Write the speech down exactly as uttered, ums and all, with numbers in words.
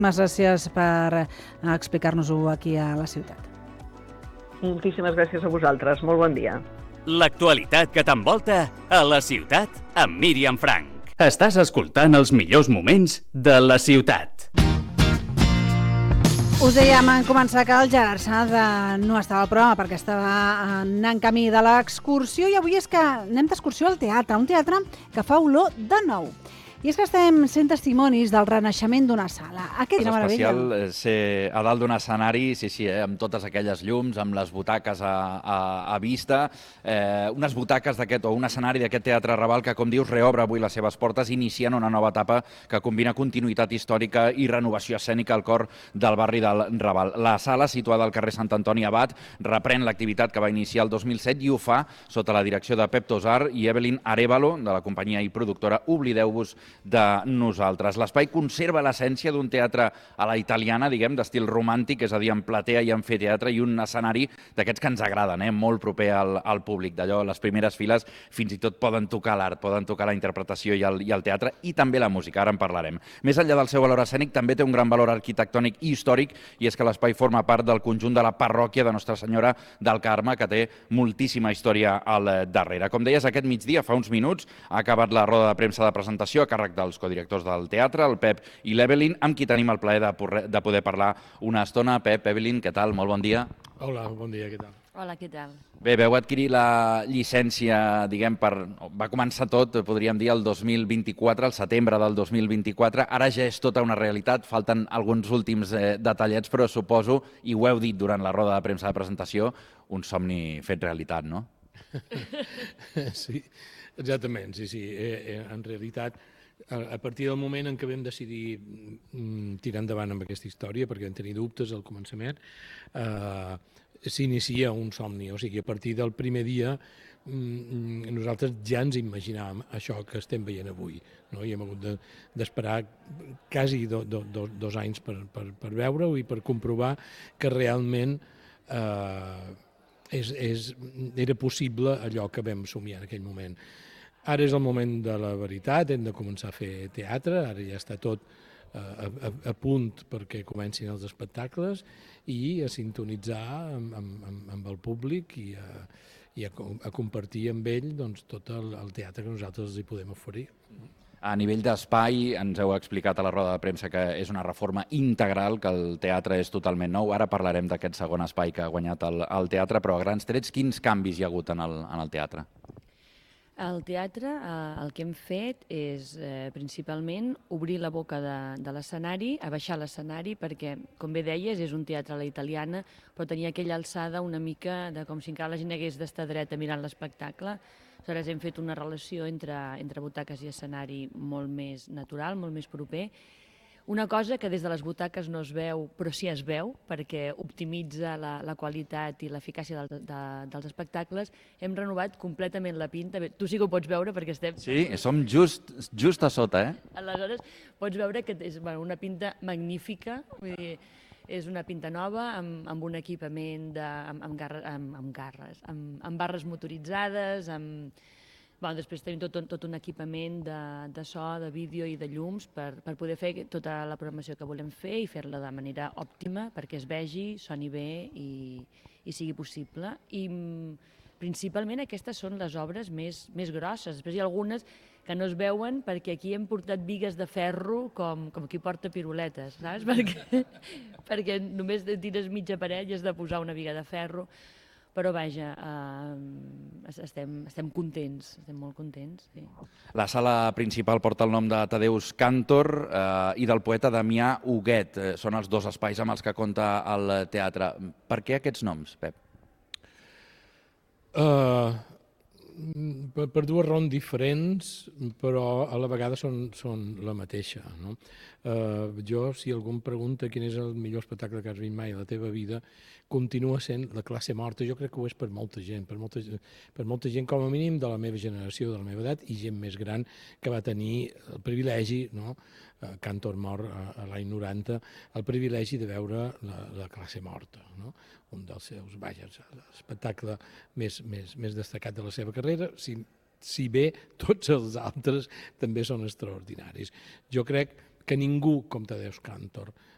Moltes gràcies per explicar-nos-ho aquí a la ciutat. Moltíssimes gràcies a vosaltres. Molt bon dia. L'actualitat que t'envolta a la ciutat amb Míriam Frank. Estàs escoltant els millors moments de la ciutat. Us dèiem en començar que el Gerard Sada no estava al programa perquè estava anant camí de l'excursió i avui és que anem d'excursió al teatre, un teatre que fa olor de nou. I és que estem sent testimonis del renaixement d'una sala. Aquesta és meravella. especial ser a dalt d'un escenari, sí, sí, eh, amb totes aquelles llums, amb les butaques a, a, a vista, eh, unes butaques d'aquest, o un escenari d'aquest Teatre Raval que, com dius, reobre avui les seves portes, iniciant una nova etapa que combina continuïtat històrica i renovació escènica al cor del barri del Raval. La sala, situada al carrer Sant Antoni Abat, reprèn l'activitat que va iniciar el dos mil set i ho fa sota la direcció de Pep Tosar i Evelyn Arévalo, de la companyia i productora Oblideu-vos de nosaltres. L'espai conserva l'essència d'un teatre a la italiana, diguem, d'estil romàntic, és a dir, amb platea i amfiteatre i un escenari d'aquests que ens agraden, eh? Molt proper al, al públic. D'allò, les primeres files fins i tot poden tocar l'art, poden tocar la interpretació i el, i el teatre i també la música, ara en parlarem. Més enllà del seu valor escènic, també té un gran valor arquitectònic i històric i és que l'espai forma part del conjunt de la parròquia de Nostra Senyora del Carme, que té moltíssima història al darrere. Com deies, aquest migdia, fa uns minuts, ha acabat la roda de premsa de presentació a càrrec dels codirectors del teatre, el Pep i l'Evelyn, amb qui tenim el plaer de, de poder parlar una estona. Pep, Evelyn, què tal? Molt bon dia. Hola, bon dia, què tal? Hola, què tal? Bé, veu adquirir la llicència, diguem, per... va començar tot, podríem dir, el dos mil vint-i-quatre, el setembre del dos mil vint-i-quatre. Ara ja és tota una realitat, falten alguns últims eh, detallets, però suposo, i ho heu dit durant la roda de premsa de presentació, un somni fet realitat, no? Sí, exactament, sí, sí. Eh, eh, en realitat, a partir del moment en què vam decidir mm, tirar endavant amb aquesta història, perquè vam tenir dubtes al començament, eh, s'inicia un somni. O sigui, a partir del primer dia mm, nosaltres ja ens imaginàvem això que estem veient avui, no? I hem hagut de, d'esperar quasi do, do, do, dos anys per, per, per veure-ho i per comprovar que realment eh, és, és, era possible allò que vam somiar en aquell moment. Ara és el moment de la veritat, hem de començar a fer teatre, ara ja està tot a, a, a punt perquè comencin els espectacles i a sintonitzar amb, amb, amb el públic i a, i a, a compartir amb ell doncs, tot el, el teatre que nosaltres els hi podem oferir. A nivell d'espai, ens heu explicat a la roda de premsa que és una reforma integral, que el teatre és totalment nou. Ara parlarem d'aquest segon espai que ha guanyat el, el teatre, però a grans trets, quins canvis hi ha hagut en el, en el teatre? Al teatre eh, el que hem fet és eh, principalment obrir la boca de, de l'escenari, abaixar l'escenari, perquè, com bé deies, és un teatre a la italiana, però tenia aquella alçada una mica de com si encara la gent hagués d'estar dreta mirant l'espectacle. Aleshores hem fet una relació entre, entre butaques i escenari molt més natural, molt més proper. Una cosa que des de les butaques no es veu, però sí es veu, perquè optimitza la, la qualitat i l'eficàcia del, de, dels espectacles, hem renovat completament la pinta. Bé, tu sí que ho pots veure perquè estem... Sí, som just, just a sota, eh? Aleshores, pots veure que és bueno, una pinta magnífica, vull dir, és una pinta nova, amb, amb un equipament de, amb, amb, garra, amb, amb garres, amb, amb barres motoritzades, amb... Bueno, després tenim tot, tot un equipament de, de so, de vídeo i de llums per, per poder fer tota la programació que volem fer i fer-la de manera òptima perquè es vegi, soni bé i, i sigui possible. I principalment aquestes són les obres més, més grosses. Després hi ha algunes que no es veuen perquè aquí hem portat bigues de ferro com, com qui porta piruletes, saps? Perquè, perquè només tires mitja paret i has de posar una biga de ferro. Però vaja, eh, estem, estem contents, estem molt contents. Sí. La sala principal porta el nom de Tadeusz Kantor eh, i del poeta Damià Huguet. Eh, són els dos espais amb els que compta el teatre. Per què aquests noms, Pep? Uh, per, per dues raons diferents, però a la vegada són, són la mateixa. No? Uh, jo, si algú em pregunta quin és el millor espectacle que has vist mai a la teva vida, continua sent La classe morta. Jo crec que ho és per molta gent, per molta, per molta gent com a mínim de la meva generació, de la meva edat, i gent més gran que va tenir el privilegi, no? uh, Kantor mor a, a l'any noranta, el privilegi de veure la, la classe morta, no? Un dels seus, vaja, l'espectacle més, més, més destacat de la seva carrera, si, si bé tots els altres també són extraordinaris. Jo crec que ningú com Tadeusz Kantor